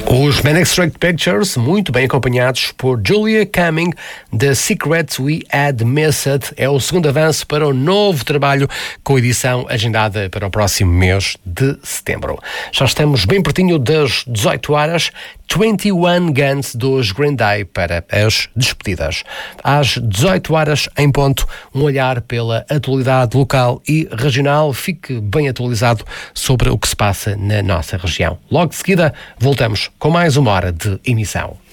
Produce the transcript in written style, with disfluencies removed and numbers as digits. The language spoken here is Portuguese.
Os Manic Street Pictures, muito bem acompanhados por Julia Cumming, The Secret We Had Missed, é o segundo avanço para o novo trabalho, com edição agendada para o próximo mês de setembro. Já estamos bem pertinho das 18 horas, 21 Guns dos Green Day para as despedidas. Às 18 horas em ponto, um olhar pela atualidade local e regional. Fique bem atualizado sobre o que se passa na nossa região. Logo de seguida, voltamos com mais uma hora de emissão.